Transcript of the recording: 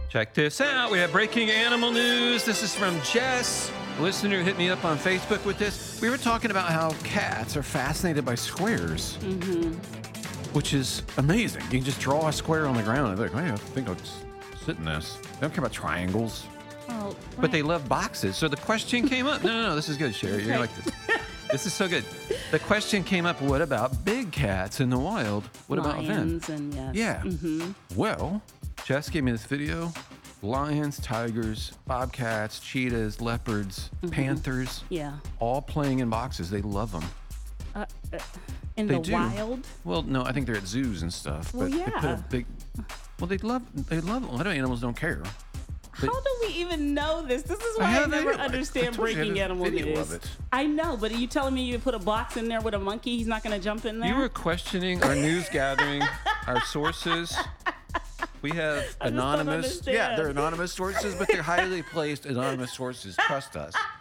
Check this out. We have breaking animal news. This is from Jess, a listener who hit me up on Facebook with this. We were talking about how cats are fascinated by squares, which is amazing. You can just draw a square on the ground and they're like, hey, I think I'll just sit in this. They don't care about triangles. Oh, But they love boxes. So the question came up. No, this is good, Sherry. You're gonna like this. This is so good. The question came up, what about big cats in the wild? What about them? Lions and yes. Yeah. Well, Jess gave me this video. Lions, tigers, bobcats, cheetahs, leopards, panthers, Yeah. all playing in boxes. They love them. In They the do. wild. Well, no, I think they're at zoos and stuff. Well, But they put yeah. a big... Well, they love a lot of animals don't care. How do we even know this? This is why I have never video. I understand told you I had breaking a animal video news. of it. I know, but are you telling me you put a box in there with a monkey? He's not going to jump in there? You were questioning our news gathering, our sources. We have don't anonymous. Yeah, understand. they're anonymous sources, but they're highly placed anonymous sources. Trust us.